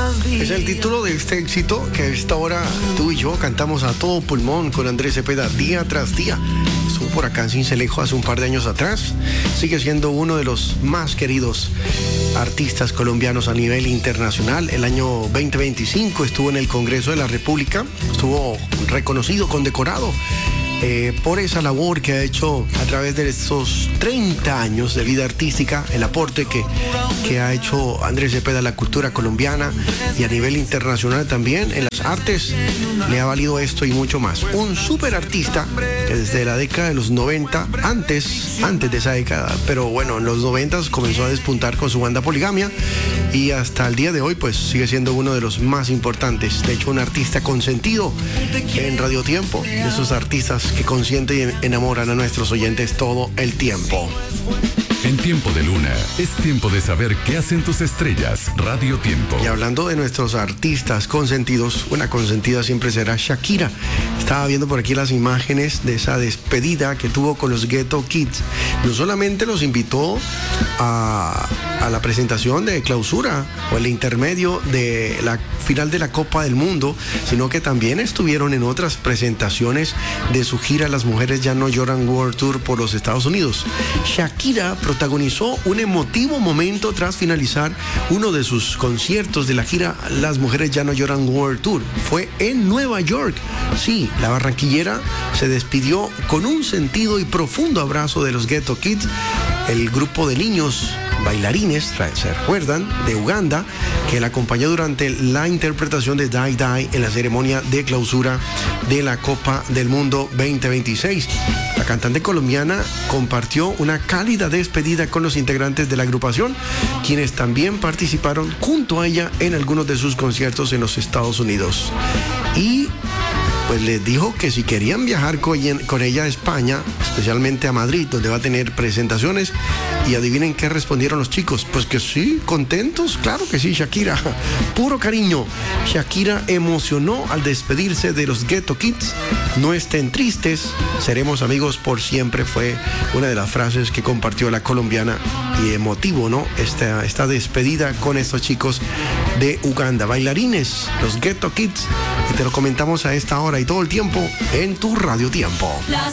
Es el título de este éxito que a esta hora tú y yo cantamos a todo pulmón con Andrés Cepeda día tras día. Estuvo por acá en Sincelejo hace un par de años atrás. Sigue siendo uno de los más queridos artistas colombianos a nivel internacional. El año 2025 estuvo en el Congreso de la República. Estuvo reconocido, condecorado por esa labor que ha hecho a través de estos 30 años de vida artística, el aporte que ha hecho Andrés Cepeda a la cultura colombiana y a nivel internacional también en las artes. Le ha valido esto y mucho más. Un súper artista que desde la década de los 90, antes de esa década, pero bueno, en los 90 comenzó a despuntar con su banda Poligamia y hasta el día de hoy pues sigue siendo uno de los más importantes. De hecho, un artista consentido en Radio Tiempo, de esos artistas que consienten y enamoran a nuestros oyentes todo el tiempo. En Tiempo de Luna, es tiempo de saber qué hacen tus estrellas. Radio Tiempo. Y hablando de nuestros artistas consentidos, una consentida siempre será Shakira. Estaba viendo por aquí las imágenes de esa despedida que tuvo con los Ghetto Kids. No solamente los invitó a la presentación de clausura o el intermedio de la final de la Copa del Mundo, sino que también estuvieron en otras presentaciones de su gira Las Mujeres Ya No Lloran World Tour por los Estados Unidos. Shakira protagonizó un emotivo momento tras finalizar uno de sus conciertos de la gira Las Mujeres Ya No Lloran World Tour. Fue en Nueva York. Sí, la barranquillera se despidió con un sentido y profundo abrazo de los Ghetto Kids, el grupo de niños bailarines, se recuerdan, de Uganda, que la acompañó durante la interpretación de Die Die en la ceremonia de clausura de la Copa del Mundo 2026. La cantante colombiana compartió una cálida despedida con los integrantes de la agrupación, quienes también participaron junto a ella en algunos de sus conciertos en los Estados Unidos. Y pues les dijo que si querían viajar con ella a España, especialmente a Madrid, donde va a tener presentaciones, y adivinen qué respondieron los chicos, pues que sí, contentos, claro que sí, Shakira, puro cariño. Shakira emocionó al despedirse de los Ghetto Kids. No estén tristes, seremos amigos por siempre, fue una de las frases que compartió la colombiana, y emotivo, ¿no? Esta despedida con estos chicos de Uganda, bailarines, los Ghetto Kids, y te lo comentamos a esta hora y todo el tiempo en tu Radio Tiempo. Las